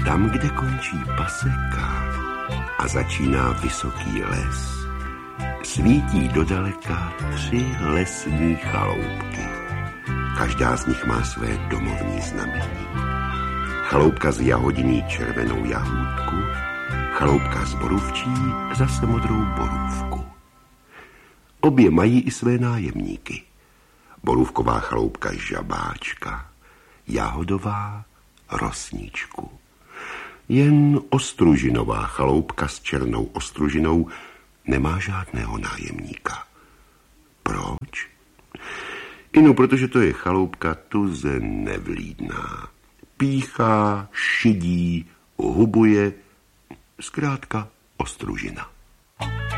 Tam, kde končí paseka a začíná vysoký les, svítí dodaleka 3 lesní chaloupky. Každá z nich má své domovní znamení. Chaloupka z jahodiní červenou jahůdku, chaloupka z borůvčí zase modrou borůvku. Obě mají i své nájemníky. Borůvková chaloupka žabáčka, jahodová rosničku. Jen ostružinová chaloupka s černou ostružinou nemá žádného nájemníka. Proč? Ino, protože to je chaloupka tuze nevlídná. Píchá, šidí, hubuje, zkrátka ostružina.